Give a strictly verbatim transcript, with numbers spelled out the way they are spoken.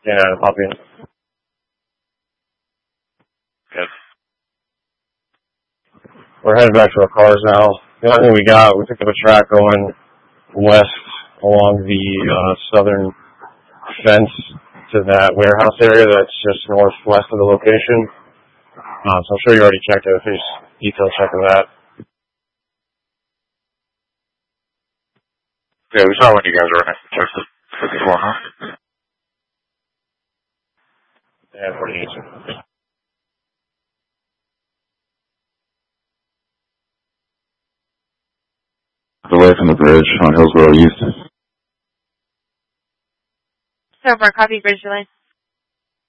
Yeah, copy. Good. We're heading back to our cars now. The only thing we got, we picked up a track going west along the uh, southern fence to that warehouse area that's just northwest of the location. Um, so I'm sure you already checked it. There's detail check of that. Yeah, we saw when you guys were in it. Check the fifty-four, huh? Yeah, pretty easy. Away from the bridge on Hillsborough East. So far, copy bridge delay.